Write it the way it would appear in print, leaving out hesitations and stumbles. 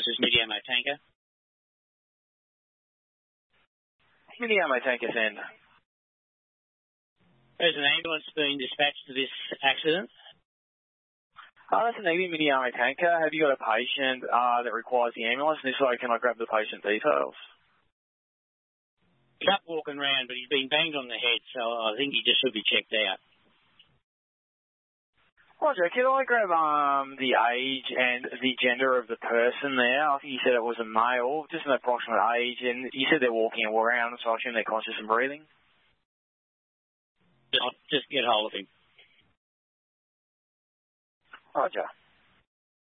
is Midiamo Tanker. Midiamo Tanker, send. There's an ambulance being dispatched to this accident. That's an Navy Midiamo Tanker. Have you got a patient that requires the ambulance? And if so, can I grab the patient details? He's up walking around, but he's been banged on the head, so I think he just should be checked out. Roger, can I grab the age and the gender of the person there? I think you said it was a male, just an approximate age, and you said they're walking around, so I assume they're conscious and breathing? I'll just get hold of him. Roger.